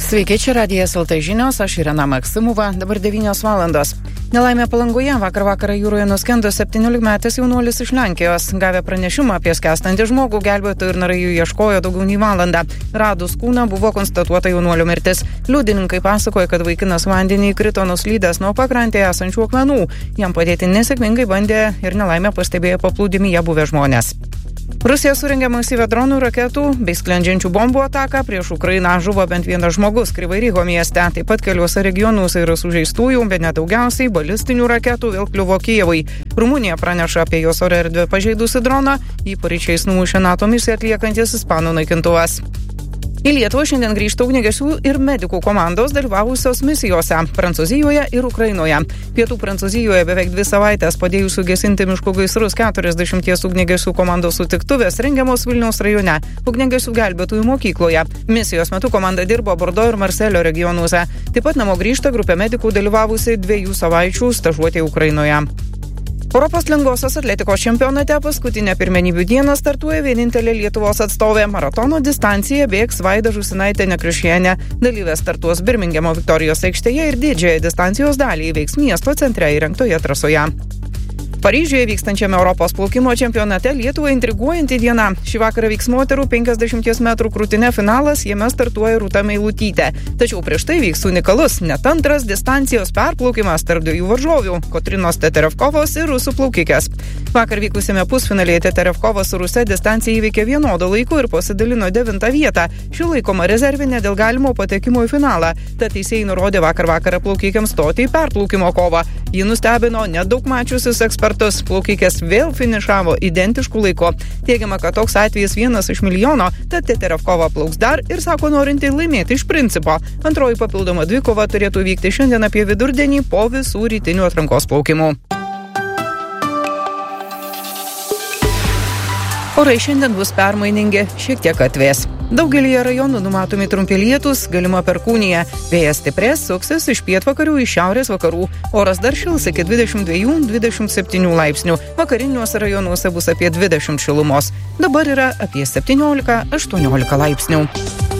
Sveiki, čia Radijas LT žinios, aš Irena Maksimova, dabar 9 valandos. Nelaimė Palangoje vakarą jūroje nuskendo 17-metis jaunuolis iš Lenkijos. Gavę pranešimą apie skęstantį žmogų, gelbėtojai ir narai jų ieškojo daugiau nei valandą. Radus kūną buvo konstatuota jaunuolio mirtis. Liudininkai pasakoja, kad vaikinas vandenį įkrito nuslydęs nuo pakrantėje esančių akmenų. Jam padėti nesėkmingai bandė ir nelaimę pastebėjo paplūdimyje buvę žmonės. Rusija surengė masyvią dronų, raketų bei sklendžiančių bombų ataką. Prieš Ukrainą žuvo bent vienas žmogus Kryvyj Riho mieste. Taip pat keliuose regionuose yra sužeistųjų, bet nedaugiausiai balistinių raketų vėl kliuvo Kijevui. Rumunija praneša apie jos oro erdvę pažeidusi droną. Jį paryčiais numušė NATO misiją atliekantis ispanų naikintuvas. Į Lietuvą šiandien grįžta ugniagesių ir medikų komandos dalyvavusios misijose Prancūzijoje ir Ukrainoje. Pietų Prancūzijoje beveik 2 savaitės padėjusių gesinti miškų gaisrus 40 ugniagesių komandos sutiktuvės rengiamos Vilniaus rajone ugniagesių gelbėtojų mokykloje. Misijos metu komanda dirbo Bordo ir Marselio regionuose. Taip pat namo grįžta grupė medikų dalyvavusi 2 savaičių stažuotėje Ukrainoje. Europos lengvosios atletikos čempionate paskutinę pirmenybių dieną startuoja vienintelė Lietuvos atstovė. Maratono distanciją bėgs Vaida Žusinaitė Nekrišienė. Dalyvės startuos Birmingemo Viktorijos aikštėje ir didžiąją distancijos dalį įveiks miesto centre įrengtoje trasoje. Paryžiuje vykstančiame Europos plaukimo čempionate Lietuvą intriguojanti diena. Šį vakarą vyks moterų 50 metrų krūtine finalas, jame startuoja Rūta Meilutytė. Tačiau prieš tai vyks unikalus, net antras distancijos perplaukimas tarp 2 varžovių – Kotrinos Teterevkovos ir rusų plaukikės. Vakar vykusiame pusfinalėje Teterevkova su Ruse distanciją įveikė vienodo laiku ir pasidalino 9 vietą. Ši laikoma rezervinė dėl galimo patekimo į finalą. Tad teisėjai nurodė vakarą plaukikiams stoti į perplaukimo kovą. Ji nustebino nedaug mačiusius ekspertus. Plaukikės vėl finišavo identiškų laiku. Teigiama, kad toks atvejis 1 iš milijono, tad Teterevkova plauks dar ir sako norinti laimėti iš principo. Antroji papildoma dvikova turėtų vykti šiandien apie vidurdienį po visų rytinių atrankos plaukimų. Orai šiandien bus permainingi, šiek tiek atvės. Daugelyje rajonų numatomi trumpi lietūs, galima perkūnija. Vėjas stiprės, suksis iš pietvakarių į šiaurės vakarų. Oras dar šils iki 22-27 laipsnių. Vakariniuose rajonuose bus apie 20 šilumos. Dabar yra apie 17-18 laipsnių.